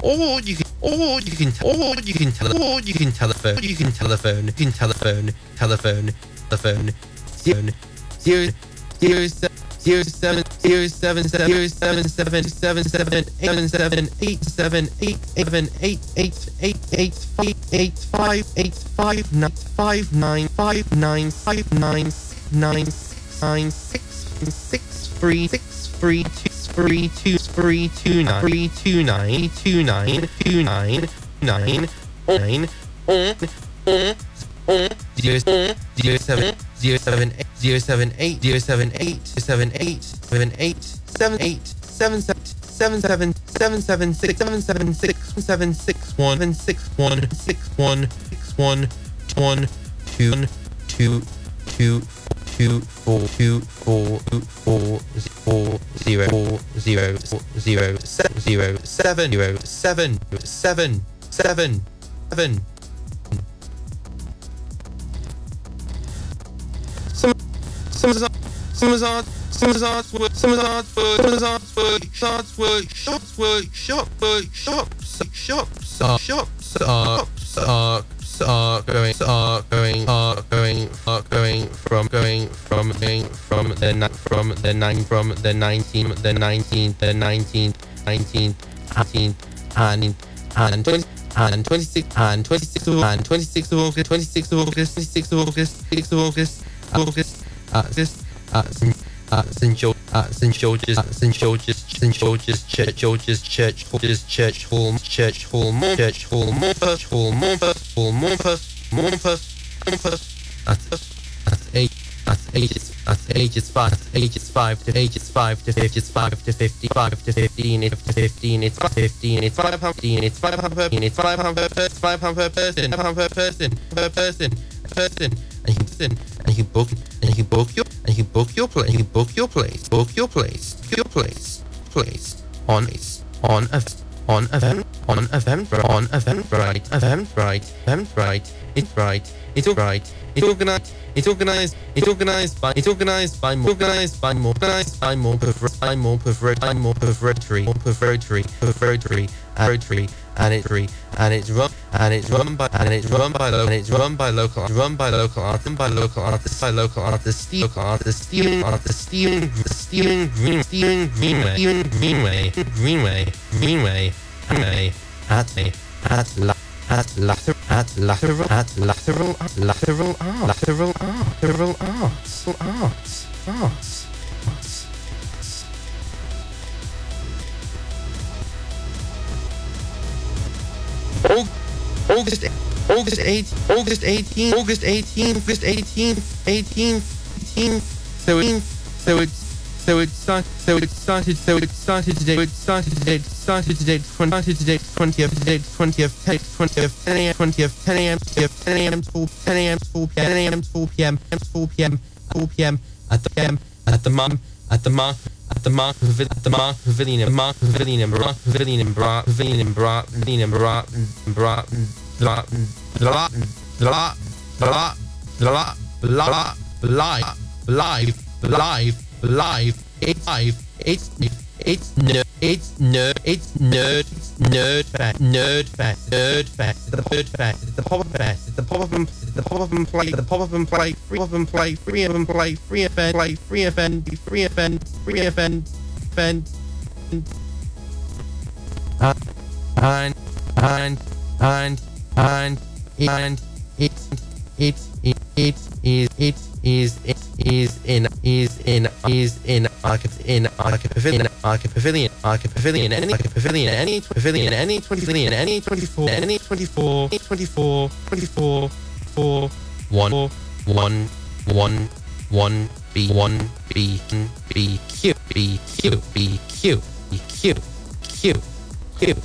or you can telephone zero zero seven zero seven zero seven seven seven seven eight seven eight seven eight seven eight eight eight eight five eight five nine five nine five nine five nine nine nine six three two nine or zero seven eight seven six one two four zero seven. And 26 of August St George's Church Hall, ages 5 to 15. It's 500 and you book your place on Eventbrite. It's organized by Rotary, and it's run by local artists, Stephen Greenway at Lateral Arts. August 18th. So it started today. 4 p.m. at the Mark Pavilion live. It's Nerd Fest. The pop-up and play, free event. Arcade Pavilion, any 24 BQ.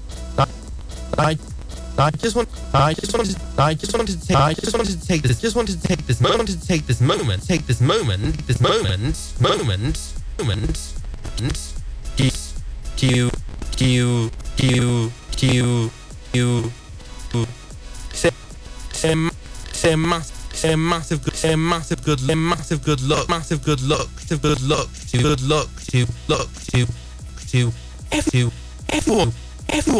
I just wanted to take this moment say massive good luck to everyone